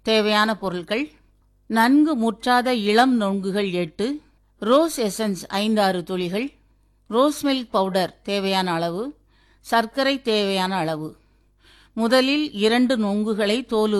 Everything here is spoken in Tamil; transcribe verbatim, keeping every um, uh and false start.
தேவையான பொருட்கள்: நன்கு முற்றாத இளம் நொங்குகள் எட்டு, ரோஸ் எசன்ஸ் ஐந்தாறு துளிகள், ரோஸ் மில்க் பவுடர் தேவையான அளவு, சர்க்கரை தேவையான அளவு. முதலில் இரண்டு நொங்குகளை தோல்